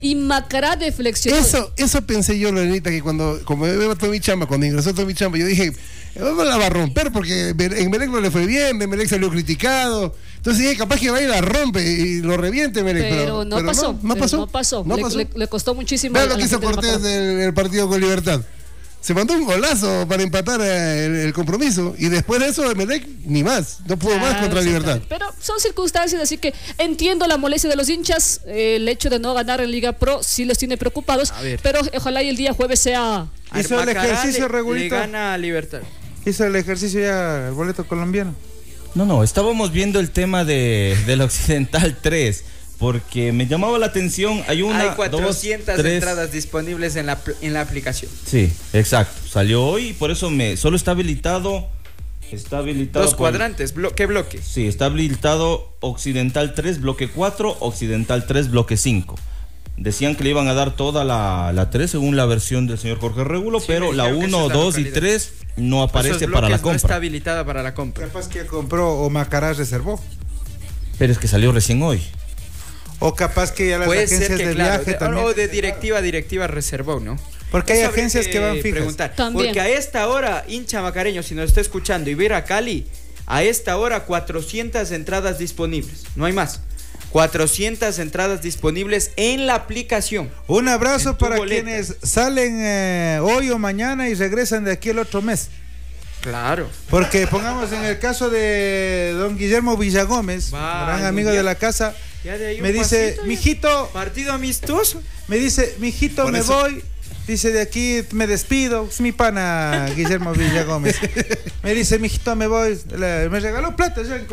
Y Macará deflexionó. Eso pensé yo, Lorenita, que como veo Tommy Chamba, cuando ingresó Tommy Chamba, yo dije, la va a romper porque en Melec no le fue bien, en Melec salió criticado. Entonces dije, capaz que va a ir la rompe y lo reviente Melec. Pero no pasó. No pasó. Le costó muchísimo. Vean lo que hizo Cortés en el partido con Libertad. Se mandó un golazo para empatar el compromiso y después de eso Emelec ni más, no pudo más contra Libertad. Pero son circunstancias, así que entiendo la molestia de los hinchas, el hecho de no ganar en Liga Pro sí los tiene preocupados, pero ojalá y el día jueves sea... Hizo el ejercicio, Regulito. Le gana a Libertad. Hizo el ejercicio ya el boleto colombiano. No, estábamos viendo el tema del Occidental 3. Porque me llamaba la atención, hay 400 entradas disponibles en la aplicación. Sí, exacto. Salió hoy y por eso solo está habilitado. Dos cuadrantes, ¿qué bloque? Sí, está habilitado Occidental 3, bloque 4, Occidental 3, bloque 5. Decían que le iban a dar toda la 3 según la versión del señor Jorge Regulo, sí, pero la 1, 2 y 3 no aparece para la compra. No está habilitada para la compra. Capaz que compró o Macará reservó. Pero es que salió recién hoy. O capaz que ya las agencias de viaje también. O de directiva reservó, ¿no? Porque hay agencias que van fijas. Preguntar. Porque a esta hora, hincha macareño, si nos está escuchando y ver a Cali, a esta hora 400 entradas disponibles. No hay más. 400 entradas disponibles en la aplicación. Un abrazo para quienes salen hoy o mañana y regresan de aquí el otro mes. Claro. Porque pongamos en el caso de don Guillermo Villagómez, gran amigo de la casa, me dice, mijito, partido amistoso. Me dice, mijito, me voy. Dice, de aquí me despido. Es mi pana Guillermo Villagómez. Me dice, mijito, me voy. Me regaló plata ya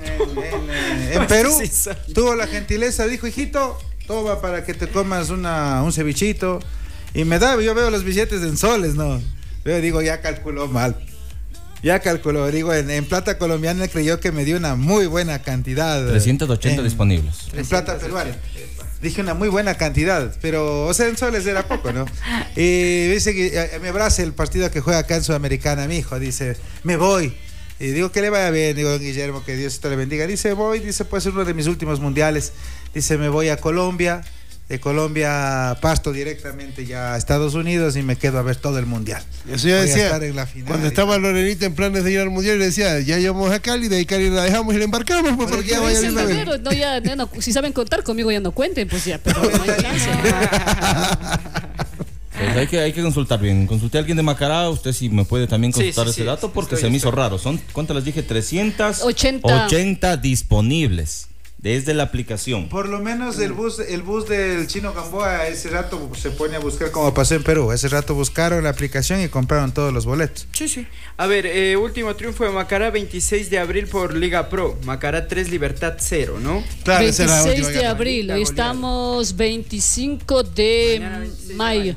en Perú. Tuvo la gentileza, dijo, hijito, toma para que te comas un cevichito. Y me da, yo veo los billetes en soles, ¿no? Yo digo, ya calculó mal. Digo, en plata colombiana creyó que me dio una muy buena cantidad. 380 disponibles. En plata peruana. Dije una muy buena cantidad, pero, o sea, en soles era poco, ¿no? Y dice que me abraza el partido que juega acá en Sudamericana, mi hijo, dice, me voy. Y digo, que le vaya bien, digo, don Guillermo, que Dios te le bendiga. Dice, puede ser uno de mis últimos mundiales. Dice, me voy a Colombia. De Colombia pasto directamente ya a Estados Unidos y me quedo a ver todo el mundial. Eso yo decía, cuando estaba Lorenita en planes de ir al mundial, le decía, ya llevamos a Cali, de ahí Cali la dejamos y la embarcamos, pues porque ya vaya viendo. Si saben contar conmigo ya no cuenten, pues ya, pero no hay chance. Pues hay que consultar bien. Consulté a alguien de Macará, usted sí me puede también consultar ese dato porque se me hizo raro. Son, ¿cuántas les dije? 380 disponibles. Desde la aplicación. Por lo menos el bus del Chino Gamboa ese rato se pone a buscar como pasó en Perú. Ese rato buscaron la aplicación y compraron todos los boletos. Sí. A ver, último triunfo de Macará, 26 de abril por Liga Pro. Macará 3, Libertad 0, ¿no? Claro, 26 de abril. Hoy estamos 25 de mayo.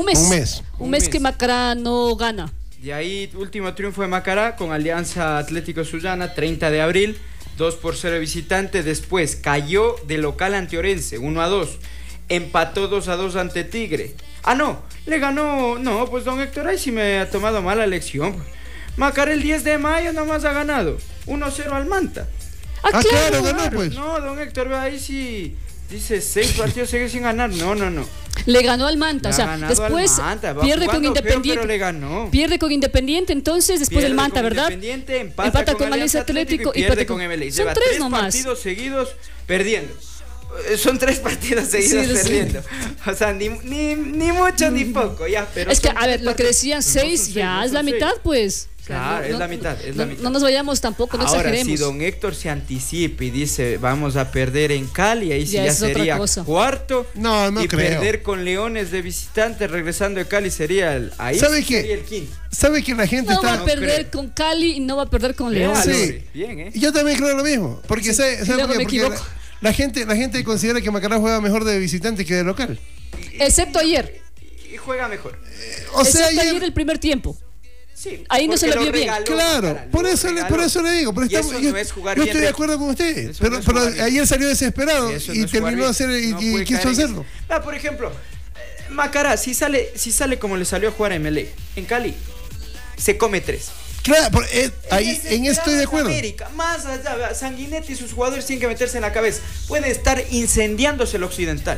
Un mes que Macará no gana. De ahí, último triunfo de Macará con Alianza Atlético Sullana, 30 de abril. 2-0 visitante, después cayó de local ante Orense, 1-2, empató 2-2 ante Tigre. Le ganó, pues don Héctor, ahí sí me ha tomado mala lección. Macará el 10 de mayo nomás ha ganado, 1-0 al Manta. Claro, ganó pues. No, don Héctor, ahí sí, dice 6 partidos seguidos sin ganar, no. Le ganó al Manta, o sea, después pierde con Independiente. Pero le ganó. Pierde con Independiente, entonces después del Manta, ¿verdad? Independiente, empata con Alianza Atlético y pierde con MLI. Son 3 nomás. Partidos seguidos perdiendo. Son 3 partidos seguidos perdiendo. O sea, ni mucho ni poco, ya. Pero es que, a ver, lo que decían 6 ya es la mitad, pues. Claro, es la mitad. No nos vayamos tampoco, no exageremos. Ahora, si don Héctor se anticipa y dice, vamos a perder en Cali, ahí sí ya sería cuarto. No y creo. Perder con Leones de visitante regresando de Cali sería el quinto. ¿Sabe que la gente va a perder con Cali y no va a perder con Leones? Sí. Bien, Yo también creo lo mismo. Porque, ¿sabe por qué? Porque la gente considera que Macará juega mejor de visitante que de local. Excepto ayer. Y juega mejor. Excepto ayer el primer tiempo. Sí, ahí no se lo vio bien. Claro, por eso le digo. Pero yo estoy de acuerdo con usted. Pero ayer salió desesperado y terminó de hacer y quiso hacerlo. Por ejemplo, Macará, si sale como le salió a jugar a MLE en Cali, se come 3. Claro, ahí en esto estoy de acuerdo. América, más allá, Sanguinetti y sus jugadores tienen que meterse en la cabeza. Puede estar incendiándose el Occidental.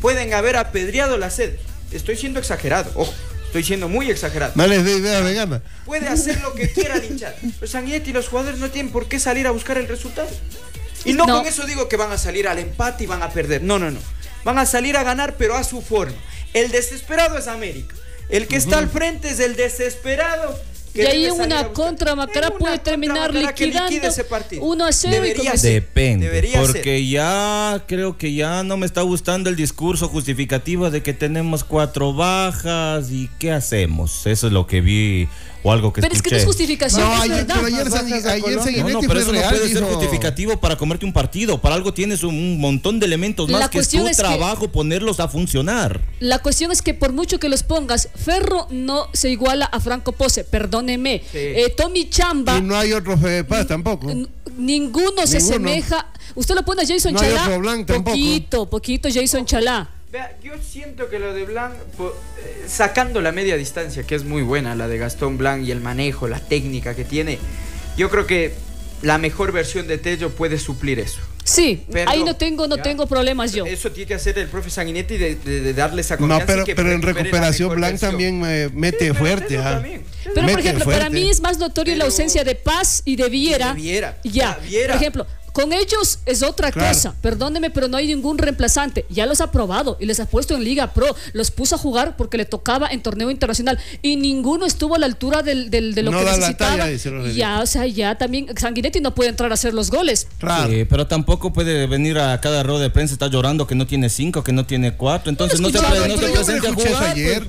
pueden haber apedreado la sede. Estoy siendo exagerado, ojo, estoy siendo muy exagerado. No les dé idea vegana. Puede hacer lo que quiera la hinchada. Pero Sanguinetti y los jugadores no tienen por qué salir a buscar el resultado. Y no con eso digo que van a salir al empate y van a perder. No. Van a salir a ganar, pero a su forma. El desesperado es América. El que está al frente es el desesperado. Y ahí una contra Macará puede terminar liquidando 1-0. Depende, porque ya creo que ya no me está gustando el discurso justificativo de que tenemos 4 bajas y ¿qué hacemos? Eso es lo que vi o algo que escuché. Pero es que no es justificación, no, es verdad. Ayer Sanguinetti pero eso no puede ser dijo... justificativo para comerte un partido. Para algo tienes un montón de elementos más que es tu trabajo ponerlos a funcionar. La cuestión es que por mucho que los pongas, Ferro no se iguala a Franco Pose, perdóneme. Sí. Tommy Chamba... Y no hay otro Fede Paz tampoco. Ninguno se asemeja. Usted lo pone a Jason Chalá, poquito Jason Chalá. Vea, yo siento que lo de Blanc, sacando la media distancia, que es muy buena, la de Gastón Blanc, y el manejo, la técnica que tiene, yo creo que la mejor versión de Tello puede suplir eso. Sí, ahí no tengo problemas yo. Eso tiene que hacer el profe Sanguinetti de darle esa confianza. No, pero en recuperación Blanc también mete fuerte. Pero por ejemplo, para mí es más notorio la ausencia de Paz y de Viera. Ya, por ejemplo, con ellos es otra cosa, perdóneme, pero no hay ningún reemplazante. Ya los ha probado y les ha puesto en Liga Pro. Los puso a jugar porque le tocaba en torneo internacional y ninguno estuvo a la altura de lo que necesitaba. Ya, o sea, ya también Sanguinetti no puede entrar a hacer los goles. Claro. Sí, pero tampoco puede venir a cada rueda de prensa, está llorando que no tiene 5, que no tiene 4. Entonces no se presente a jugar. Ayer.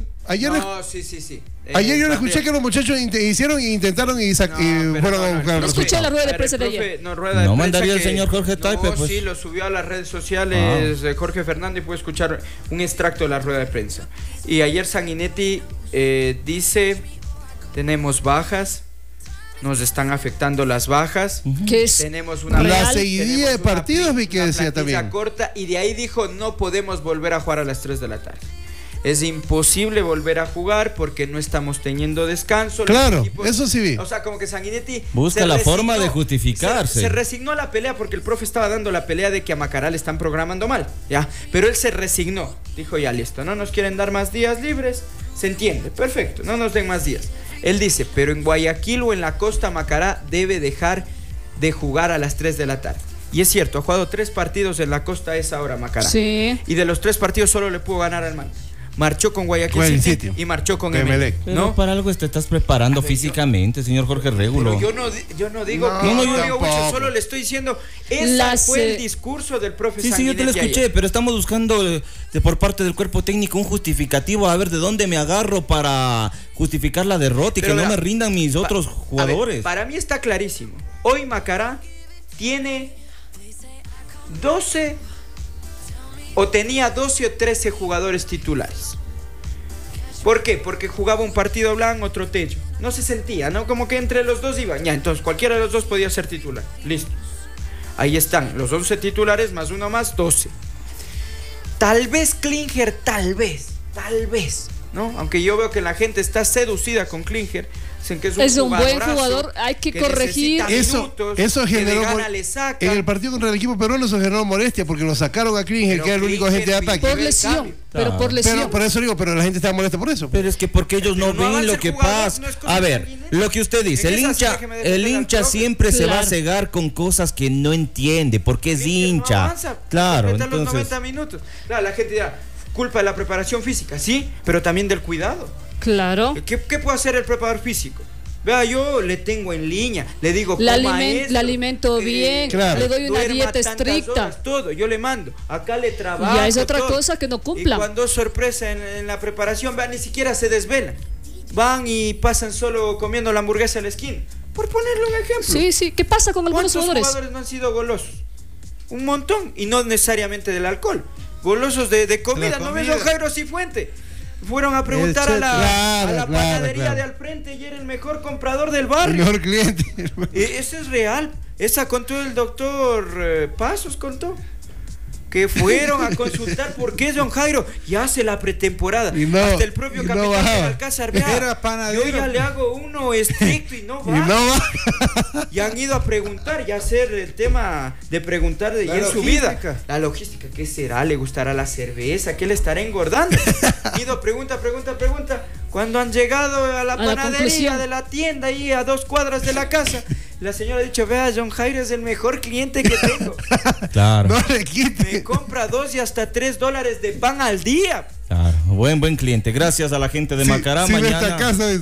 Sí. Ayer yo le escuché que los muchachos hicieron e intentaron y fueron a buscar. No escuché la rueda de prensa de ayer. No mandaría el señor Jorge Taipe. No, sí, lo subió a las redes sociales Jorge Fernández y puede escuchar un extracto de la rueda de prensa. Y ayer Sanguinetti dice, tenemos bajas, nos están afectando las bajas. Tenemos una la seguidilla de partidos vi que decía también. Corta, y de ahí dijo, no podemos volver a jugar a las 3 de la tarde. Es imposible volver a jugar porque no estamos teniendo descanso. Claro, eso sí vi. O sea, como que Sanguinetti busca la forma de justificarse. Se resignó a la pelea porque el profe estaba dando la pelea de que a Macará le están programando mal, ¿ya? Pero él se resignó. Dijo, ya listo, no nos quieren dar más días libres. Se entiende, perfecto, no nos den más días. Él dice, pero en Guayaquil o en la costa Macará debe dejar de jugar a las 3 de la tarde. Y es cierto, ha jugado 3 partidos en la costa a esa hora Macará. Sí. Y de los 3 partidos solo le pudo ganar al Manta. Marchó con Guayaquil City y marchó con Emelec. ¿No? Para algo te estás preparando físicamente, señor Jorge Régulo. Yo no digo mucho, solo le estoy diciendo, ese fue el discurso del profe Sanguinetti. Sí, yo te lo escuché, ayer. Pero estamos buscando por parte del cuerpo técnico un justificativo, a ver de dónde me agarro para justificar la derrota y que no me rindan mis otros jugadores. Para mí está clarísimo. Hoy Macará tiene 12 o tenía 12 o 13 jugadores titulares. ¿Por qué? Porque jugaba un partido Blanc, otro Tello. No se sentía, ¿no? Como que entre los dos iban. Ya, entonces cualquiera de los dos podía ser titular. Listo. Ahí están, los 11 titulares más uno más, 12. Tal vez Klinger, tal vez, ¿no? Aunque yo veo que la gente está seducida con Klinger. Que es un buen jugador, hay que corregir. Eso generó en el partido contra el equipo peruano, eso generó molestia porque lo sacaron a Klinger, que era el único agente de ataque. Por lesión, pero por lesión. Pero por eso digo, pero la gente está molesta por eso. Pero es que porque ellos no ven lo que pasa. A ver, lo que usted dice, el hincha siempre se va a cegar con cosas que no entiende, porque es hincha. Claro, entonces los 90 minutos. Claro, la gente dirá, culpa de la preparación física, sí, pero también del cuidado. Claro. ¿Qué puede hacer el preparador físico? Vea, yo le tengo en línea, le digo, la alimento bien, claro. Le doy una dieta estricta. Horas, todo, yo le mando, acá le trabajo. Ya es otra cosa que no cumpla. Y cuando sorpresa en la preparación, vea, ni siquiera se desvelan. Van y pasan solo comiendo la hamburguesa en la esquina. Por ponerle un ejemplo. Sí. ¿Qué pasa con algunos jugadores? ¿Cuántos jugadores no han sido golosos? Un montón, y no necesariamente del alcohol. Golosos de comida, ¿no ves, don Jairo Cifuente? Fueron a preguntar a la panadería de al frente y era el mejor comprador del barrio. El mejor cliente. Eso es real. Esa contó el doctor Pasos, contó. que fueron a consultar por qué John Jairo ya hace la pretemporada. Hasta el propio capitán de Alcázar, yo ya le hago uno estricto y no va. Y han ido a preguntar, ya hacer el tema de preguntar de en su vida. La logística, ¿qué será? ¿Le gustará la cerveza? ¿Qué le estará engordando? Han ido pregunta. Cuando han llegado a la panadería de la tienda ahí a 2 cuadras de la casa, la señora ha dicho, vea, John Jairo es el mejor cliente que tengo. Claro. No le quite. Me compra $2 y hasta $3 de pan al día. Claro, buen cliente. Gracias a la gente de Macará. Mañana,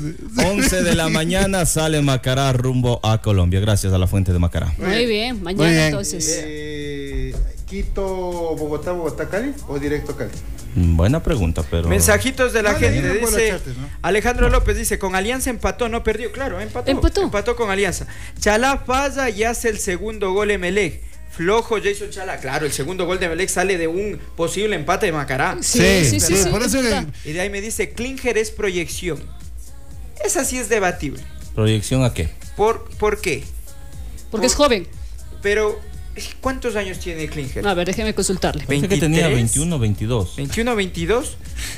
11 de la mañana, sale Macará rumbo a Colombia. Gracias a la fuente de Macará. Muy bien, mañana entonces. ¿Quito, Bogotá, Cali o directo Cali? Buena pregunta, pero... Mensajitos de la gente, dice Alejandro López, dice, con Alianza empató, no perdió. Claro, empató con Alianza. Chalá falla y hace el segundo gol Emelec. Flojo Jason Chalá, claro, el segundo gol de Emelec sale de un posible empate de Macará. Sí, por eso y de ahí me dice, Klinger es proyección. Esa sí es debatible. ¿Proyección a qué? ¿Por qué? Porque es joven. Pero, ¿cuántos años tiene Klinger? A ver, déjeme consultarle. 23. Que tenía 21, 22. 21, 22.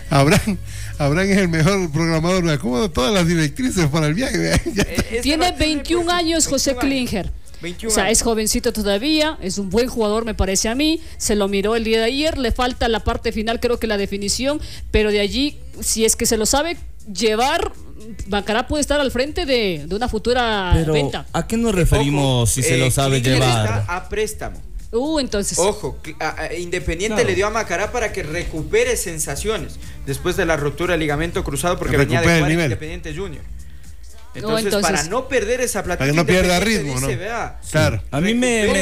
Abraham es el mejor programador, me acomodo todas las directrices para el viaje. Tiene 21 años José Klinger. 21 o sea, es jovencito todavía, es un buen jugador me parece a mí, se lo miró el día de ayer, le falta la parte final, creo que la definición, pero de allí, si es que se lo sabe llevar, Macará puede estar al frente de una futura venta. ¿A qué nos referimos si se lo sabe llevar? Está a préstamo. Entonces. Ojo, Independiente le dio a Macará para que recupere sensaciones después de la ruptura del ligamento cruzado porque venía de jugar Independiente Junior. Entonces, para no perder esa plata, para que no pierda ritmo, dice, ¿no? Vea, claro. A mí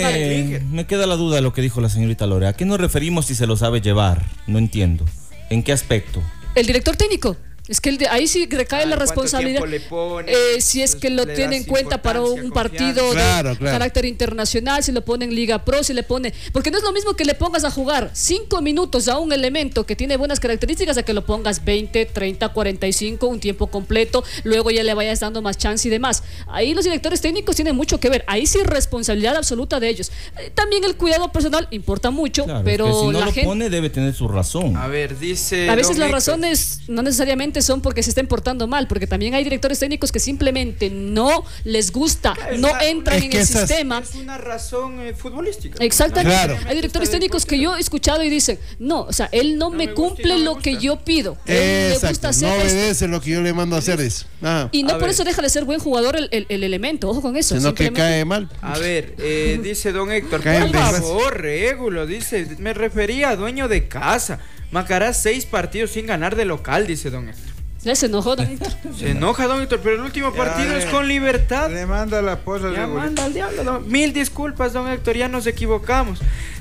me queda la duda de lo que dijo la señorita Lore. ¿A qué nos referimos si se lo sabe llevar? No entiendo. ¿En qué aspecto? El director técnico. Es que ahí sí recae la responsabilidad. Si es que lo tiene en cuenta para un partido de carácter internacional, si lo pone en Liga Pro, si le pone. Porque no es lo mismo que le pongas a jugar 5 minutos a un elemento que tiene buenas características a que lo pongas 20, 30, 45, un tiempo completo, luego ya le vayas dando más chance y demás. Ahí los directores técnicos tienen mucho que ver. Ahí sí responsabilidad absoluta de ellos. También el cuidado personal importa mucho, pero es que si no la gente pone debe tener su razón. A ver, dice. A veces las razones no necesariamente son porque se estén portando mal, porque también hay directores técnicos que simplemente no les gusta, entran en el sistema. Es una razón futbolística. Exactamente. Claro. Hay directores técnicos que yo he escuchado y dicen, no, o sea, él no me cumple lo que yo pido. Él le gusta hacer no obedece lo que yo le mando a hacer. Y no por eso deja de ser buen jugador el elemento, ojo con eso. Sino que cae mal. A ver, dice don Héctor, por favor, Régulo, dice, me refería a dueño de casa. Macará 6 partidos sin ganar de local, dice don Héctor. Ya se enojó, don Héctor. Se enoja, don Héctor, pero el último partido es con Libertad. Le manda la porra. Ya manda al diablo. Mil disculpas, don Héctor, ya nos equivocamos.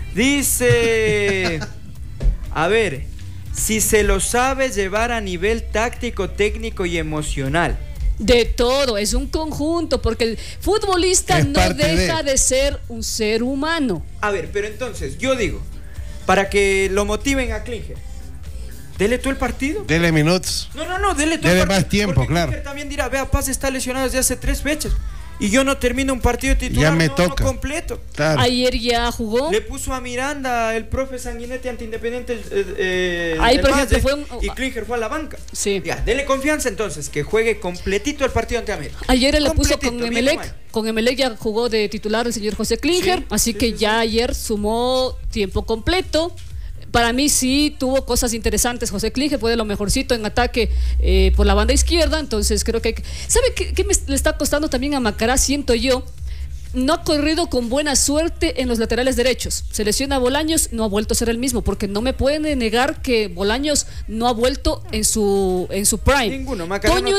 Dice, a ver, si se lo sabe llevar a nivel táctico, técnico y emocional. De todo, es un conjunto, porque el futbolista no deja de ser un ser humano. A ver, pero entonces, yo digo, para que lo motiven a Klinger, dele tú el partido. Dele minutos. No, dele tú el partido. Más tiempo, porque claro. Klinger también dirá, vea, Paz está lesionado desde hace 3 fechas. Y yo no termino un partido titular, ya me toca. No completo. Claro. Ayer ya jugó. Le puso a Miranda el profe Sanguinetti ante Independiente. Ahí, por ejemplo, fue y Klinger fue a la banca. Sí. Ya, dele confianza entonces, que juegue completito el partido ante América. Ayer él le puso con Emelec. Con Emelec ya jugó de titular el señor José Klinger. Así que ya ayer sumó tiempo completo. Para mí sí tuvo cosas interesantes José Klinger, fue de lo mejorcito en ataque por la banda izquierda, entonces creo que... ¿Sabe qué le está costando también a Macará, siento yo? No ha corrido con buena suerte en los laterales derechos. Se lesiona a Bolaños, no ha vuelto a ser el mismo, porque no me pueden negar que Bolaños no ha vuelto en su prime. Ninguno. Toño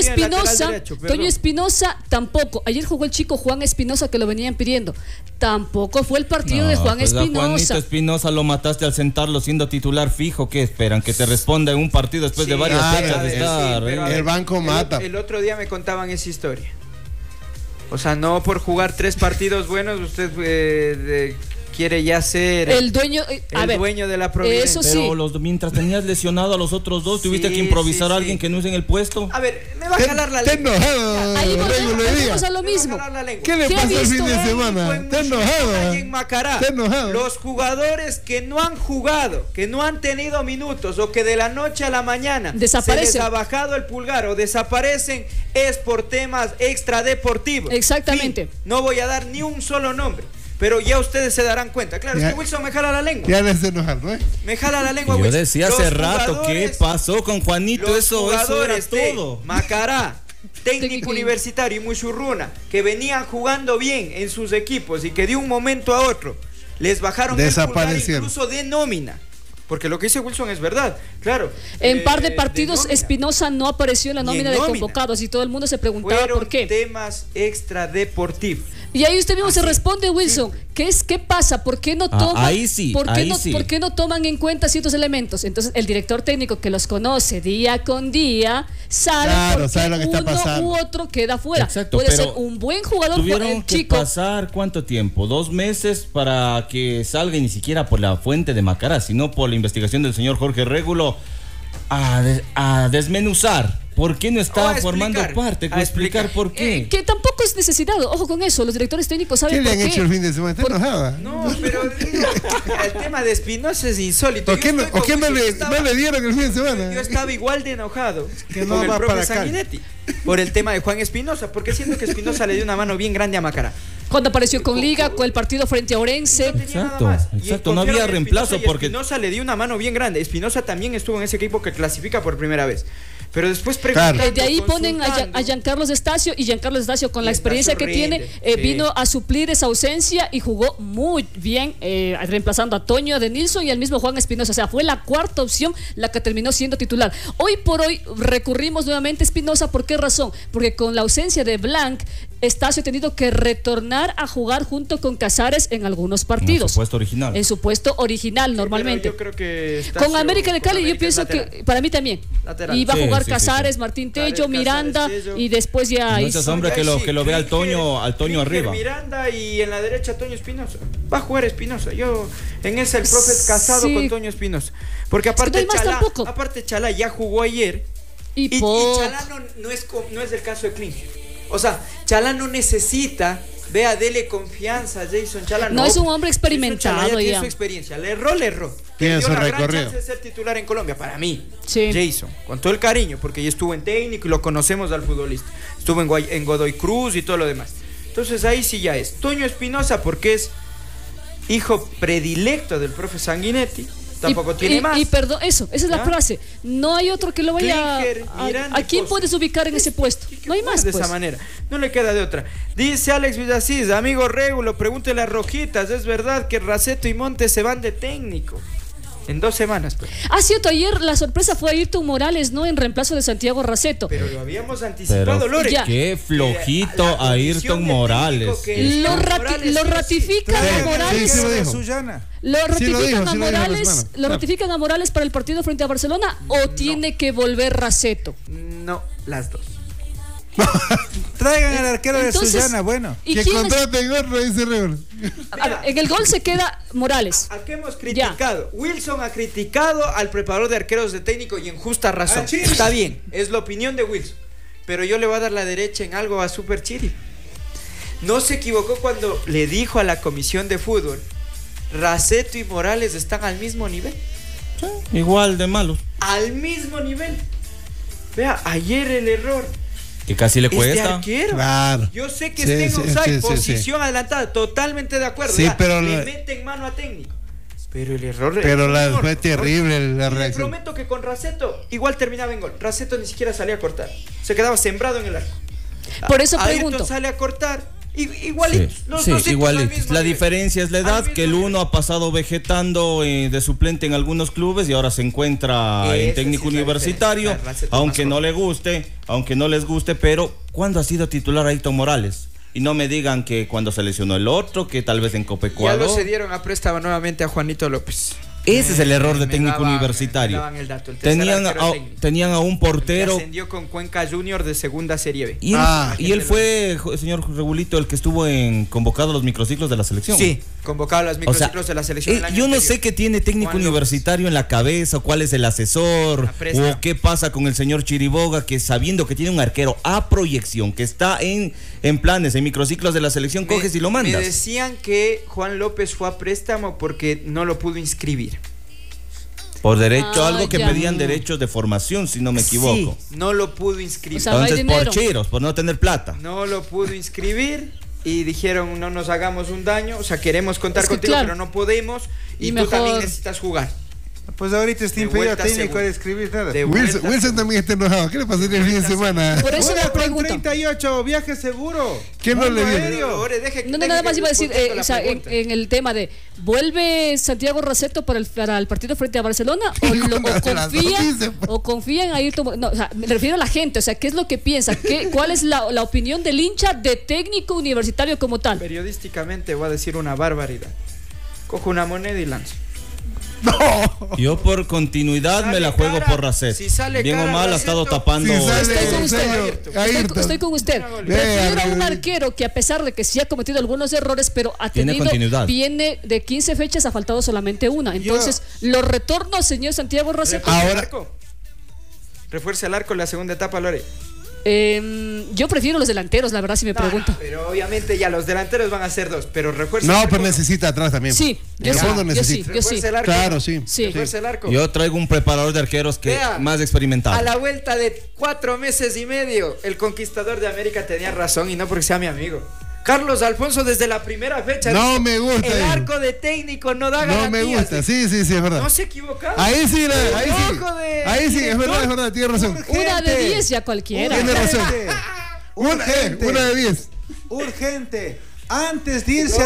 Espinosa tampoco. Ayer jugó el chico Juan Espinosa, que lo venían pidiendo. Tampoco fue el partido de Juan Espinosa. Juanito Espinosa lo mataste al sentarlo siendo titular fijo. ¿Qué esperan? Que te responda en un partido después de varias fechas de estar. El banco mata. El otro día me contaban esa historia. O sea, no por jugar 3 partidos buenos usted quiere ya ser el dueño, dueño de la Providencia. Eso sí. Pero mientras tenías lesionado a los otros dos, tuviste que improvisar a alguien que no es en el puesto. A ver, me va a jalar la lengua. Está enojado. Ahí volvemos a lo mismo. ¿Qué le pasó el fin de semana? Está enojado. En Macará, está enojado. los jugadores que no han jugado, que no han tenido minutos o que de la noche a la mañana desaparecen, se les ha bajado el pulgar o desaparecen, es por temas extradeportivos. Exactamente. Fin, no voy a dar ni un solo nombre, pero ya ustedes se darán cuenta. Claro, ya, es que Wilson me jala la lengua. Ya les enojar, ¿no? Me jala la lengua, Yo Wilson. decía hace rato, ¿qué pasó con Juanito? Eso era todo. Macará, técnico universitario y Muchurruna, que venían jugando bien en sus equipos y que de un momento a otro les bajaron el pulgar incluso de nómina. Porque lo que dice Wilson es verdad, claro. En par de partidos Espinosa no apareció en la nómina de convocados y todo el mundo se preguntaba por qué. Temas extradeportivos. Y ahí usted mismo se responde, Wilson. ¿Qué pasa? ¿Por qué no toman? ¿Por qué no toman en cuenta ciertos elementos? Entonces el director técnico que los conoce día con día sabe lo que está pasando. U otro queda fuera. Exacto, puede ser un buen jugador. Tuvieron que pasar ¿cuánto tiempo? 2 meses para que salga, y ni siquiera por la fuente de Macará, sino por la investigación del señor Jorge Régulo a desmenuzar. ¿Por qué no estaba formando parte? A explicar por qué. Que tampoco es necesidad. Ojo con eso. Los directores técnicos saben por qué. ¿Qué le han hecho el fin de semana? Está enojada. No, pero el tema de Espinosa es insólito. ¿Por qué no le dieron el fin de semana? Yo estaba igual de enojado con el profe Sanguinetti por el tema de Juan Espinosa, porque siento que Espinosa le dio una mano bien grande a Macará. Cuando apareció con Liga, con el partido frente a Orense. Exacto, no había reemplazo porque Espinosa le dio una mano bien grande. Espinosa también estuvo en ese equipo que clasifica por primera vez. Pero después de ahí ponen a Giancarlos Estacio, y Giancarlos Estacio, con la experiencia que tiene, vino a suplir esa ausencia y jugó muy bien, reemplazando a Toño de Nilsson y al mismo Juan Espinosa. O sea, fue la cuarta opción la que terminó siendo titular. Hoy por hoy recurrimos nuevamente a Espinosa. ¿Por qué razón? Porque con la ausencia de Blanc, Estacio ha tenido que retornar a jugar junto con Casares en algunos partidos. En su puesto original, normalmente. Yo creo que con América de Cali, yo pienso que para mí también iba a jugar Casares, Martín Tello, Miranda, y después ya hizo. Ese hombre que lo vea al Toño arriba. Miranda, y en la derecha Toño Espinosa. Va a jugar Espinosa. Yo en ese el profe es casado con Toño Espinosa. Porque aparte Chalá ya jugó ayer. Y Chalá no es el caso de Klinger. O sea, Chalá no necesita, dele confianza a Jason Chalá. No es un hombre experimentado. Chalá ya tiene su experiencia. Le erró. Tiene su recorrido. Gran chance de ser titular en Colombia, para mí. Sí. Jason, con todo el cariño, porque ya estuvo en técnico y lo conocemos al futbolista. Estuvo en Godoy Cruz y todo lo demás. Entonces ahí sí ya es. Toño Espinosa, porque es hijo predilecto del profe Sanguinetti. Tampoco tiene más. Y perdón, esa es la frase. No hay otro que lo vaya ¿a quién puedes ubicar en ese puesto? No hay más. De esa manera. No le queda de otra. Dice Alex Villasís, amigo Régulo, pregúntele a Rojitas, ¿es verdad que Raceto y Montes se van de técnico? En 2 semanas, pues. Cierto, ayer la sorpresa fue Ayrton Morales, ¿no? En reemplazo de Santiago Raceto. Pero lo habíamos anticipado, Lore. Qué flojito Ayrton Morales. Lo ratifican a Morales. Lo ratifican a Morales. ¿Lo ratifican a Morales para el partido frente a Barcelona o tiene que volver Raceto? No, las dos. Traigan al arquero de Sullana, bueno. Que contraten otro, dice Régulo. En el gol se queda Morales. ¿A qué hemos criticado? Wilson ha criticado al preparador de arqueros de técnico y en justa razón. Está bien, es la opinión de Wilson. Pero yo le voy a dar la derecha en algo a Super Chiri. No se equivocó cuando le dijo a la comisión de fútbol: Raceto y Morales están al mismo nivel. Sí, igual de malos. Al mismo nivel. Vea, ayer el error. Que casi le cuesta. Claro. Yo sé que está en offside, posición adelantada, totalmente de acuerdo. Sí, pero le meten mano a técnico. Pero el error fue terrible la reacción. Le prometo que con Raceto igual terminaba en gol. Raceto ni siquiera salía a cortar. Se quedaba sembrado en el arco. Por eso pregunto. Ayrton sale a cortar. Igualitos. Igualitos. La diferencia es la edad, que el uno ha pasado vegetando de suplente en algunos clubes y ahora se encuentra en técnico universitario, aunque no les guste, pero ¿cuándo ha sido titular Ayrton Morales? Y no me digan que cuando se lesionó el otro, que tal vez en Copa Ecuador. Ya lo cedieron a préstamo nuevamente a Juanito López. Ese es el error de técnico universitario. Tenían a un portero. Ascendió con Cuenca Junior de segunda Serie B. Y él fue, señor Regulito, el que estuvo convocado a los microciclos de la selección. Sí, convocado a los microciclos de la selección. Yo no sé qué tiene técnico universitario en la cabeza, cuál es el asesor, o qué pasa con el señor Chiriboga, que sabiendo que tiene un arquero a proyección, que está en planes, en microciclos de la selección, coges y lo mandas. Me decían que Juan López fue a préstamo porque no lo pudo inscribir. Por derecho, algo que pedían derechos de formación, si no me equivoco. Sí, no lo pudo inscribir. O sea, entonces, por chiros, por no tener plata. No lo pudo inscribir y dijeron, no nos hagamos un daño, o sea, queremos contar contigo, pero no podemos, y tú también necesitas jugar. Pues ahorita está impedido técnico de escribir nada. Wilson también está enojado. ¿Qué le pasó el fin de semana? Por eso una con 38, viaje seguro. ¿Quién no le dio? No, nada más iba a decir, en el tema de, ¿vuelve Santiago Raceto para el partido frente a Barcelona? ¿O confían en Ayrton? No, o sea, me refiero a la gente, o sea, ¿qué es lo que piensa? ¿Cuál es la opinión del hincha de técnico universitario como tal? Periodísticamente voy a decir una barbaridad. Cojo una moneda y lanzo. No. Yo por continuidad me la juego por Racet. Bien o mal ha estado tapando. Estoy con usted. Prefiero a un arquero que, a pesar de que sí ha cometido algunos errores, pero ha tenido, viene de 15 fechas, ha faltado solamente una. Entonces, los retornos, señor Santiago Racet. Refuerza el arco en la segunda etapa, Lore. Yo prefiero los delanteros, la verdad, si me pregunta. Pero obviamente ya los delanteros van a ser dos, pero refuerza el arco. Pero necesita atrás también. Sí, yo sí. El arco. Claro, sí. Refuerza el arco. Yo traigo un preparador de arqueros que más experimentado. A la vuelta de 4 meses y medio, el conquistador de América tenía razón, y no porque sea mi amigo. Carlos Alfonso desde la primera fecha. No me gusta. El arco de técnico no da garantías. No me gusta, sí, es verdad. No se equivocaba. Ahí sí, es verdad, tiene razón. Una de 10 ya cualquiera. Tiene razón. Una de 10. Urgente. Antes de irse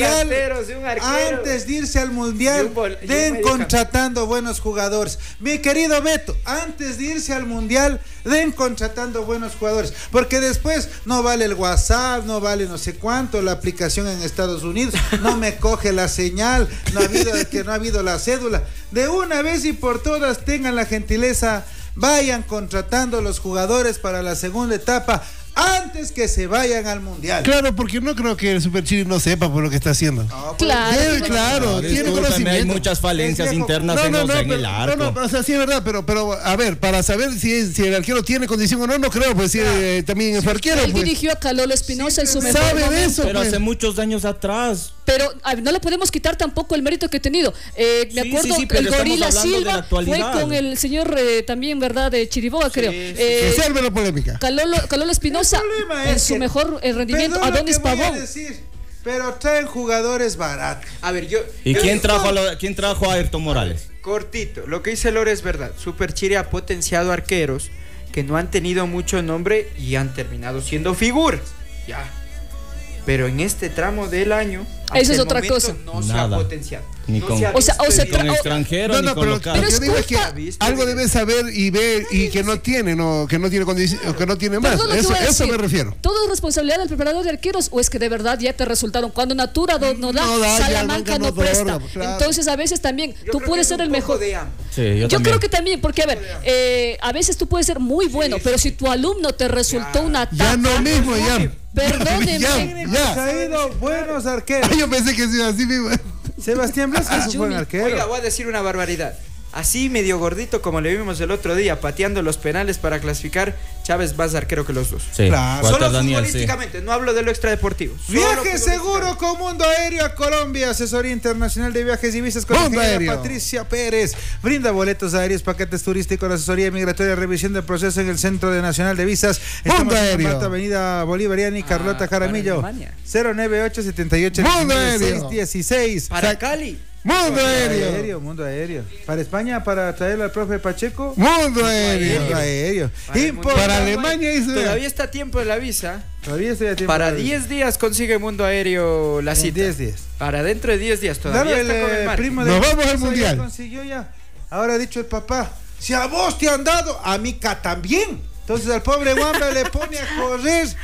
al mundial, den contratando buenos jugadores. Mi querido Beto, antes de irse al mundial, den contratando buenos jugadores, porque después no vale el WhatsApp, no vale no sé cuánto, la aplicación en Estados Unidos, no me coge la señal, no ha habido la cédula. De una vez y por todas, tengan la gentileza, vayan contratando los jugadores para la segunda etapa, antes que se vayan al mundial. Claro, porque no creo que el Super Chiri no sepa por lo que está haciendo. No, claro, tiene conocimiento. Hay muchas falencias internas en el arco. O sea, sí es verdad, pero a ver, para saber si el arquero tiene condición o no creo, pues también es arquero. Él dirigió a Calolo Espinosa en su mejor momento. Sabe de eso, pero hace muchos años atrás. Pero no le podemos quitar tampoco el mérito que ha tenido. Me acuerdo, el Gorila Silva fue con el señor también, ¿verdad? De Chiriboga, creo. Que salve la polémica. Calolo Espinosa en su mejor rendimiento. Adonis Pavón. Pero traen jugadores baratos. A ver, ¿Y quién trajo a Ayrton Morales? Cortito, lo que dice Lore es verdad. Super Chiri ha potenciado arqueros que no han tenido mucho nombre y han terminado siendo figuras. Ya. Pero en este tramo del año, eso es otra cosa. No se ha potenciado. Ni con extranjeros, ni con locales. Lo que digo es que algo debe saber y ver y que no tiene condición, que no tiene más. Eso me refiero. ¿Todo es responsabilidad del preparador de arqueros o es que de verdad ya te resultaron? Cuando Natura no da, Salamanca no presta. Claro. Entonces a veces también tú puedes ser el mejor. Yo creo que también, porque a ver, a veces tú puedes ser muy bueno, pero si tu alumno te resultó una tapa. Ya no mismo, ya. Perdóneme. Ya. Ha ido buenos arqueros. Yo pensé que sí, así mismo. Sebastián Blasco es un buen arquero. Oiga, voy a decir una barbaridad. Así medio gordito como le vimos el otro día, pateando los penales para clasificar, Chávez más arquero que los dos. Sí, claro. Solo futbolísticamente, no hablo de lo extradeportivo. Viaje seguro con Mundo Aéreo a Colombia, asesoría internacional de viajes y visas con Patricia Pérez. Brinda boletos aéreos, paquetes turísticos, asesoría migratoria, revisión del proceso en el Centro Nacional de Visas. Mundo Aéreo. En Avenida Bolivariana y Carlota Jaramillo. 098 78 616. Para Cali. Mundo Aéreo. Mundo Aéreo. Para España, para traerlo al profe Pacheco. Mundo Aéreo. Para Alemania. Todavía está a tiempo de la visa. Todavía estoy a tiempo. Para 10 días consigue Mundo Aéreo la cita. 10 días. Para dentro de 10 días todavía está con el primo de Nos vamos al mundial. Consiguió ya. Ahora ha dicho el papá, si a vos te han dado, a Mica también. Entonces al pobre Wamba le pone a correr.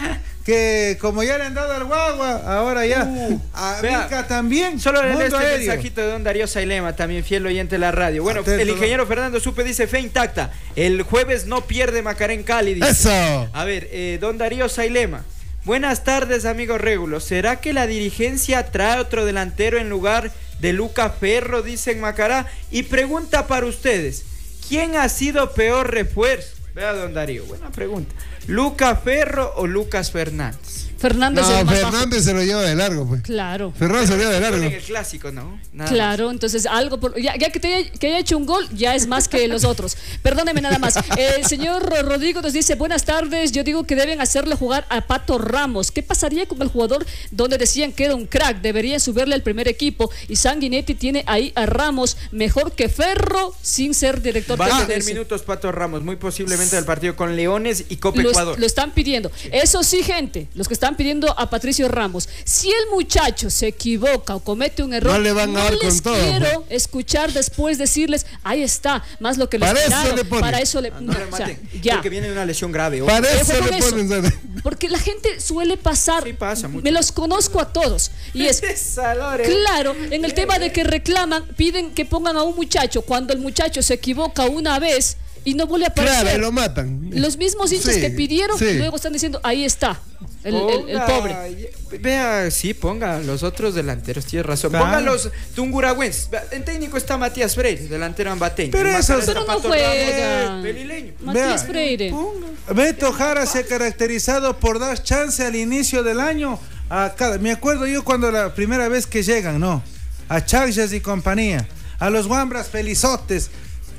que como ya le han dado al guagua, ahora ya a Mica también. Solo le este mensajito de don Darío Sailema, también fiel oyente de la radio. Bueno, atento, el ingeniero Fernando Supe dice: fe intacta, el jueves no pierde Macará en Cali, dice. Eso. A ver, don Darío Sailema: buenas tardes, amigo Régulo. ¿Será que la dirigencia trae otro delantero en lugar de Luca Ferro, dice en Macará? Y pregunta para ustedes: ¿quién ha sido peor refuerzo? Vea, don Darío, buena pregunta. ¿Luca Ferro o Lucas Fernández? Fernández se lo lleva de largo, pues. Claro. Fernández se lo lleva de largo. En el clásico, ¿no? Nada claro, más. Entonces algo ya que haya hecho un gol, ya es más que los otros. Perdóneme nada más. El señor Rodrigo nos dice: buenas tardes, yo digo que deben hacerle jugar a Pato Ramos. ¿Qué pasaría con el jugador donde decían que era un crack? Deberían subirle al primer equipo. Y Sanguinetti tiene ahí a Ramos mejor que Ferro sin ser director. Va a tener minutos Pato Ramos, muy posiblemente del partido con Leones y Copa Ecuador. Lo están pidiendo. Sí. Eso sí, gente, los que están pidiendo a Patricio Ramos. Si el muchacho se equivoca o comete un error, no le van a dar con todo. Quiero escuchar después decirles: ahí está, más lo que les esperaron. Para eso le ponen. Ya. Porque viene una lesión grave. Para eso le ponen. Porque la gente suele pasar. Sí, pasa mucho. Me los conozco a todos. Y es claro, en el tema de que reclaman, piden que pongan a un muchacho cuando el muchacho se equivoca una vez y no vuelve a aparecer. Claro, lo matan. Los mismos hinchas que pidieron, luego están diciendo: ahí está. El pobre. Vea, sí, ponga los otros delanteros, tiene razón. Ponga los tunguragüenses. En técnico está Matías Freire, delantero ambateño. Pero no juega. Matías Freire. Beto Jara se ha caracterizado por dar chance al inicio del año a cada. Me acuerdo yo cuando la primera vez que llegan, ¿no? A Charges y compañía, a los Guambras felizotes.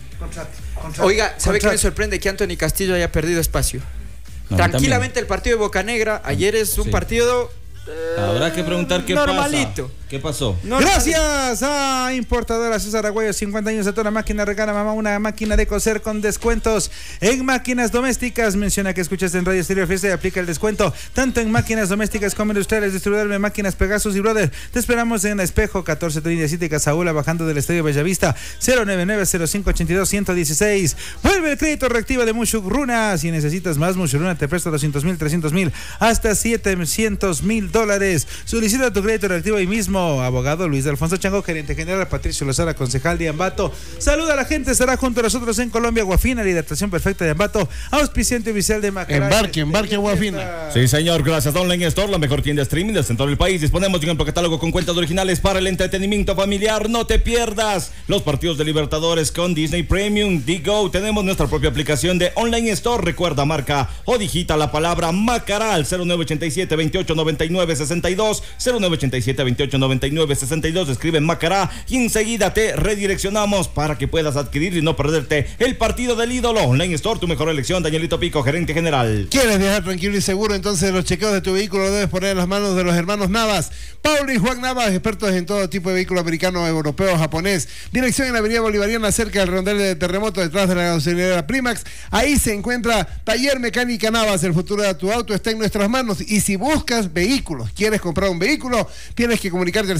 Oiga, ¿sabe qué me sorprende? Que Anthony Castillo haya perdido espacio. Tranquilamente el partido de Boca Negra ayer es un partido habrá que preguntar qué normalito. Pasa. ¿Qué pasó? Gracias a Importadora César Agüello, 50 años de toda la máquina. Regala mamá una máquina de coser con descuentos en máquinas domésticas. Menciona que escuchas en Radio Estéreo Fiesta y aplica el descuento tanto en máquinas domésticas como industriales. Distribuidor de máquinas Pegasus y Brother. Te esperamos en Espejo 1437 Casaúla, bajando del Estadio Bellavista. 099-0582-116. Vuelve el crédito reactiva de Mushuruna. Si necesitas más, Mushuruna te presta 200,000, 300,000 hasta $700,000. Solicita tu crédito reactivo hoy mismo. Abogado Luis Alfonso Chango, gerente general Patricio Lozada, concejal de Ambato. Saluda a la gente, estará junto a nosotros en Colombia. Guafina, la hidratación perfecta de Ambato, auspiciante oficial de Macará. Embarque Guafina. Sí, señor, gracias a Online Store, la mejor tienda de streaming del centro del país. Disponemos de un amplio catálogo con cuentas originales para el entretenimiento familiar. No te pierdas los partidos de Libertadores con Disney Premium, Digo. Tenemos nuestra propia aplicación de Online Store. Recuerda, marca o digita la palabra Macará al 0987-2899-62, 0987-2899-62, escribe Macará y enseguida te redireccionamos para que puedas adquirir y no perderte el partido del ídolo. Online Store, tu mejor elección. Danielito Pico, gerente general. ¿Quieres viajar tranquilo y seguro? Entonces los chequeos de tu vehículo lo debes poner en las manos de los hermanos Navas. Paulo y Juan Navas, expertos en todo tipo de vehículo americano, europeo, japonés. Dirección en la avenida Bolivariana, cerca del rondel de Terremoto, detrás de la gasolinera Primax. Ahí se encuentra Taller Mecánica Navas. El futuro de tu auto está en nuestras manos. Y si buscas vehículos, quieres comprar un vehículo, tienes que comunicarte al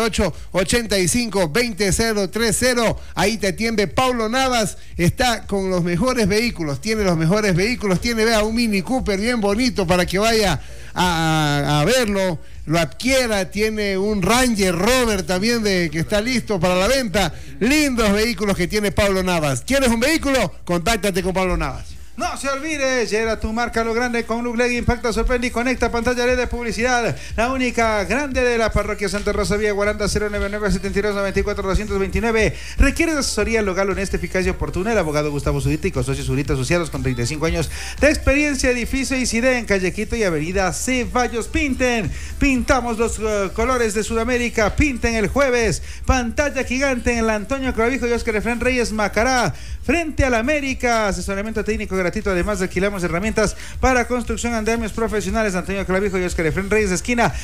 098-85-20030. Ahí te atiende Paulo Navas. Está con los mejores vehículos. Tiene los mejores vehículos. Tiene, vea, un Mini Cooper bien bonito para que vaya a verlo, lo adquiera. Tiene un Ranger Rover también que está listo para la venta. Lindos vehículos que tiene Pablo Navas. ¿Quieres un vehículo? Contáctate con Pablo Navas. No se olvide, llega tu marca a lo grande con Lugleg. Impacta, sorprende y conecta. Pantalla LED de publicidad, la única grande de la parroquia Santa Rosa, Vía Guaranda, 099-7294-229. ¿Requieres asesoría legal honesta, eficaz y oportuna? El abogado Gustavo Zurita, socios Zurita asociados con 35 años de experiencia. Edificio Iside en Calle Quito y Avenida Ceballos. Pintamos los colores de Sudamérica. Pinten el jueves. Pantalla gigante en el Antonio Clavijo y Oscar Efraín Reyes, Macará, frente a la América. Asesoramiento técnico gratuito. Además, alquilamos herramientas para construcción, andamios profesionales. Antonio Clavijo y Oscar Efraín Reyes, esquina